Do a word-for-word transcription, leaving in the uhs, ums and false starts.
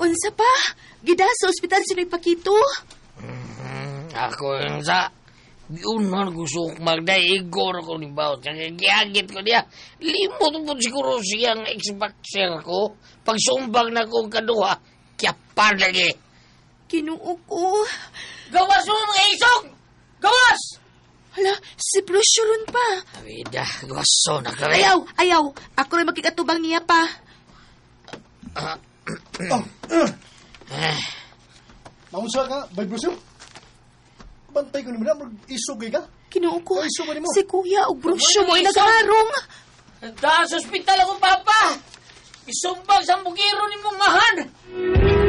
Unsa pa? Gida sa ospital si Pakito? Mm, ako yung sa... Giunan gusto kong magdaigor ko ni Baut. Kaya giagit ko niya. Limot po siguro siyang ex-boxer ko. Pag sumbang na kong kaduha, kiyapar lagi. Kinuo ko. Gawas mo mga isog! Gawas! Hala, si Lucio ron pa. Awida, gawaso na ka rin. Ayaw, ayaw. Ako rin magkikatubang niya pa. Ah, Oh, uh, eh, naunsa ka, bay Brucio? Bantay ko naman na, mag-isugay ka. Kinuo ko. Ay, sumo ni mo. Si Kuya o Lucio mo ay Isog. nagharong. nagka sa ospital ako, Papa! Isumbang sa bukiro ni mong mahan!